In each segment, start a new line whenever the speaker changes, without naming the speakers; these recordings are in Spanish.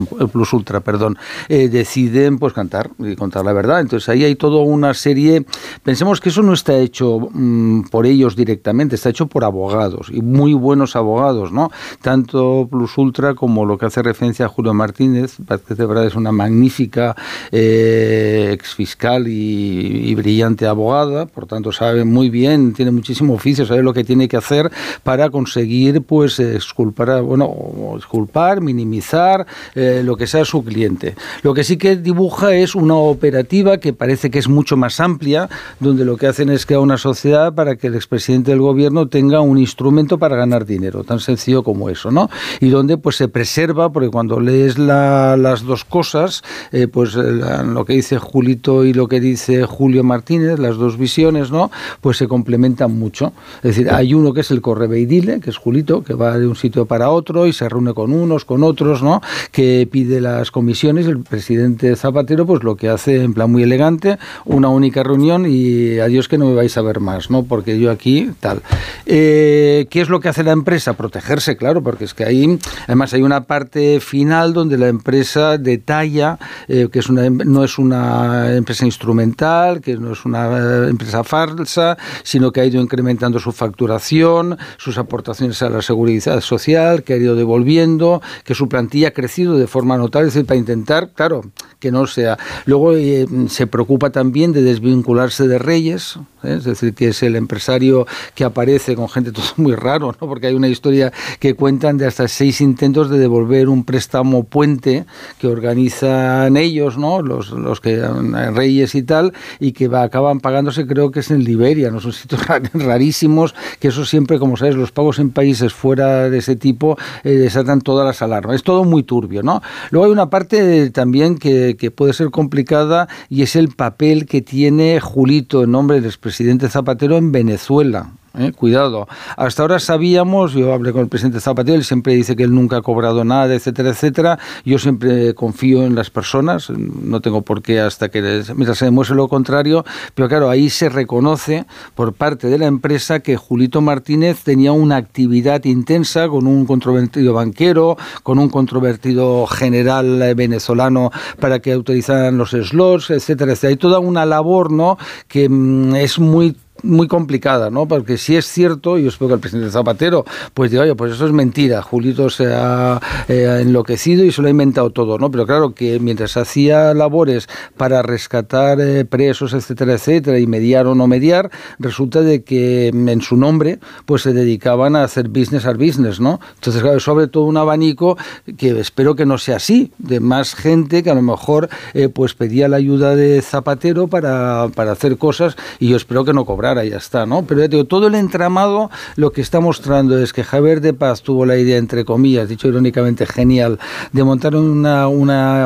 Plus Ultra, perdón, deciden pues contar la verdad. Entonces ahí hay toda una serie. Pensemos que eso no está hecho por ellos directamente, está hecho por abogados y muy buenos abogados, ¿no? Tanto Plus Ultra como lo que hace referencia a Julio Martínez, que de verdad es una magnífica exfiscal y brillante abogada, por tanto sabe muy bien, tiene muchísimo oficio, sabe lo que tiene que hacer para conseguir pues exculpar, minimizar lo que sea su cliente. Lo que sí que dibuja es una operativa que parece que es mucho más amplia, donde lo que hacen es crear una sociedad para que el expresidente del gobierno tenga un instrumento para ganar dinero, tan sencillo como eso, ¿no? Y donde pues se preserva, porque cuando lees las dos cosas, lo que dice Julito y lo que dice Julio Martínez, las dos visiones, ¿no? Pues se complementan mucho. Es decir, hay uno que es el correveidile, que es Julito, que va de un sitio para otro y se reúne con unos, con otros, ¿no? Que pide las comisiones. El presidente Zapatero pues lo que hace en plan muy elegante, una única reunión y adiós que no me vais a ver más, ¿no? Porque yo aquí tal. ¿Qué es lo que hace la empresa? Protegerse, claro, porque es que ahí además hay una parte final donde la empresa detalla que no es una empresa instrumental, que no es una empresa falsa, sino que ha ido incrementando su facturación, sus aportaciones a la seguridad social, que ha ido devolviendo, que su plantilla ha crecido de forma notable, es decir, para intentar, claro, que no sea. Luego se preocupa también de desvincularse de Reyes, es decir, que es el empresario que aparece con gente todo muy raro, ¿no? Porque hay una historia que cuentan de hasta 6 intentos de devolver un préstamo puente que organizan ellos, ¿no? Los que Reyes y tal, y que acaban pagándose, creo que es en Liberia, ¿no? Son sitios rarísimos, que eso siempre, como sabes, los pagos en países fuera de ese tipo desatan todas las alarmas. Es todo muy turbio, ¿no? Luego hay una parte también que puede ser complicada y es el papel que tiene Julito en nombre del expresidente Zapatero en Venezuela. Cuidado. Hasta ahora sabíamos, yo hablé con el presidente Zapatero, él siempre dice que él nunca ha cobrado nada, etcétera, etcétera. Yo siempre confío en las personas, no tengo por qué mientras se demuestre lo contrario, pero claro, ahí se reconoce por parte de la empresa que Julito Martínez tenía una actividad intensa con un controvertido banquero, con un controvertido general venezolano para que autorizaran los slots, etcétera, etcétera. Hay toda una labor, ¿no?, que es muy complicada, ¿no? Porque si es cierto, yo espero que el presidente Zapatero pues diga, oye, pues eso es mentira, Julito se ha enloquecido y se lo ha inventado todo, ¿no? Pero claro que mientras hacía labores para rescatar presos, etcétera, etcétera, y mediar o no mediar, resulta de que en su nombre pues se dedicaban a hacer business al business, ¿no? Entonces, claro, sobre todo un abanico que espero que no sea así, de más gente que a lo mejor pues pedía la ayuda de Zapatero para hacer cosas, y yo espero que no cobrara. Ya está, ¿no? Pero ya digo, todo el entramado lo que está mostrando es que Javier de Paz tuvo la idea, entre comillas, dicho irónicamente, genial, de montar una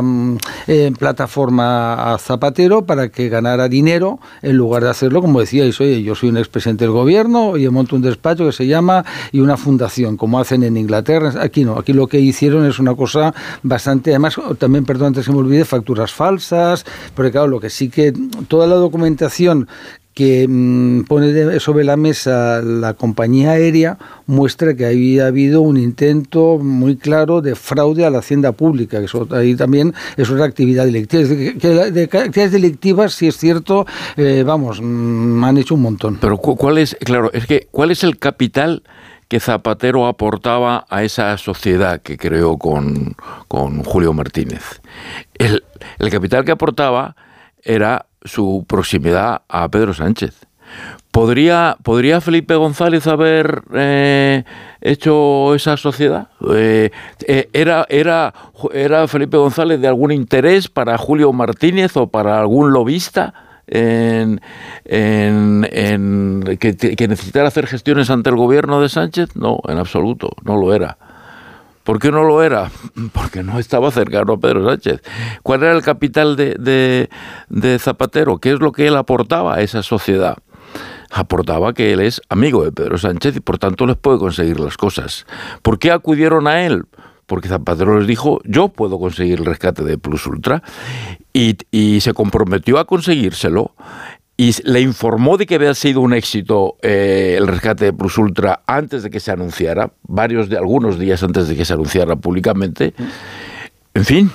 plataforma a Zapatero para que ganara dinero, en lugar de hacerlo, como decíais, oye, yo soy un expresidente del gobierno, y monto un despacho que se llama, y una fundación, como hacen en Inglaterra. Aquí no, aquí lo que hicieron es una cosa bastante, además, también, perdón, antes que me olvide, facturas falsas, porque claro, lo que sí que, toda la documentación que pone sobre la mesa la compañía aérea muestra que había habido un intento muy claro de fraude a la hacienda pública, que eso ahí también es otra actividad delictiva. Es decir, que de actividades delictivas, si es cierto, han hecho un montón.
Pero ¿cuál es el capital que Zapatero aportaba a esa sociedad que creó con Julio Martínez? El capital que aportaba era su proximidad a Pedro Sánchez. ¿Podría Felipe González haber hecho esa sociedad? ¿Era Felipe González de algún interés para Julio Martínez o para algún lobista que necesitara hacer gestiones ante el gobierno de Sánchez? No, en absoluto, no lo era. ¿Por qué no lo era? Porque no estaba cercano a Pedro Sánchez. ¿Cuál era el capital de Zapatero? ¿Qué es lo que él aportaba a esa sociedad? Aportaba que él es amigo de Pedro Sánchez y por tanto les puede conseguir las cosas. ¿Por qué acudieron a él? Porque Zapatero les dijo, yo puedo conseguir el rescate de Plus Ultra, y se comprometió a conseguírselo. Y le informó de que había sido un éxito el rescate de Plus Ultra antes de que se anunciara, algunos días antes de que se anunciara públicamente. En fin,